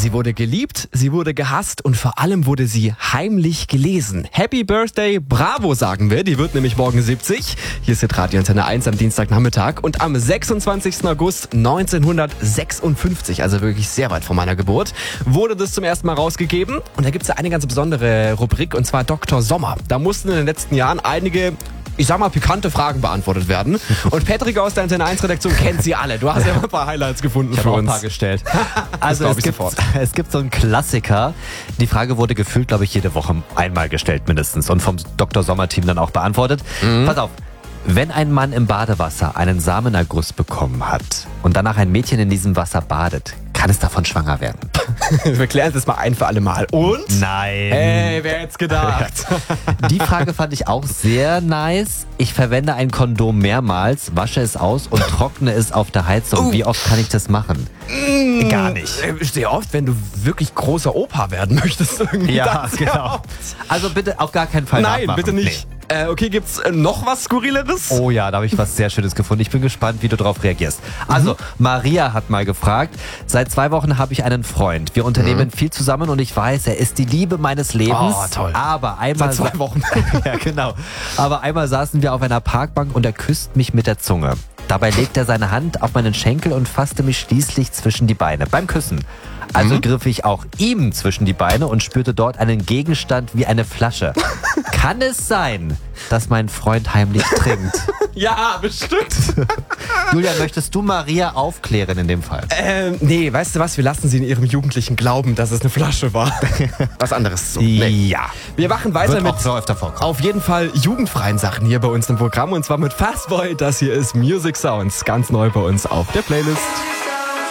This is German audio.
Sie wurde geliebt, sie wurde gehasst und vor allem wurde sie heimlich gelesen. Happy Birthday, bravo sagen wir, die wird nämlich morgen 70. Hier ist jetzt Radio Antenne 1 am Dienstagnachmittag und am 26. August 1956, also wirklich sehr weit vor meiner Geburt, wurde das zum ersten Mal rausgegeben. Und da gibt es ja eine ganz besondere Rubrik und zwar Dr. Sommer. Da mussten in den letzten Jahren einige, ich sag mal, pikante Fragen beantwortet werden. Und Patrick aus der Antenne 1 Redaktion kennt sie alle. Du hast ja ein paar Highlights gefunden Ich für habe auch uns. ein paar gestellt. Also sofort. es gibt so einen Klassiker. Die Frage wurde gefühlt, glaube ich, jede Woche einmal gestellt mindestens und vom Dr. Sommer-Team dann auch beantwortet. Pass auf. Wenn ein Mann im Badewasser einen Samenerguss bekommen hat und danach ein Mädchen in diesem Wasser badet, kann es davon schwanger werden? Wir klären das mal ein für alle Mal. Und? Nein. Hey, wer hätte gedacht? Die Frage fand ich auch sehr nice. Ich verwende ein Kondom mehrmals, wasche es aus und trockne es auf der Heizung. Wie oft kann ich das machen? Gar nicht. Sehr oft, wenn du wirklich großer Opa werden möchtest. Irgendwie Ja, das genau. oft. Also bitte auf gar keinen Fall Nein, nachmachen. bitte nicht. Okay, gibt's noch was Skurrileres? Oh ja, da habe ich was sehr Schönes gefunden. Ich bin gespannt, wie du darauf reagierst. Also, Maria hat mal gefragt, seit 2 Wochen habe ich einen Freund. Wir unternehmen viel zusammen und ich weiß, er ist die Liebe meines Lebens. Oh, toll. Aber einmal Seit 2 Wochen. ja, genau. Aber einmal saßen wir auf einer Parkbank und er küsst mich mit der Zunge. Dabei legt er seine Hand auf meinen Schenkel und fasste mich schließlich zwischen die Beine beim Küssen. Also griff ich auch ihm zwischen die Beine und spürte dort einen Gegenstand wie eine Flasche. Kann es sein, dass mein Freund heimlich trinkt? Ja, bestimmt. Julian, möchtest du Maria aufklären in dem Fall? Nee, weißt du was? Wir lassen sie in ihrem jugendlichen Glauben, dass es eine Flasche war. Was anderes so. Nee. Ja. Wir machen weiter Wird mit auch so öfter vorkommen. auf jeden Fall jugendfreien Sachen hier bei uns im Programm und zwar mit Fastboy. Das hier ist Music Sounds, ganz neu bei uns auf der Playlist.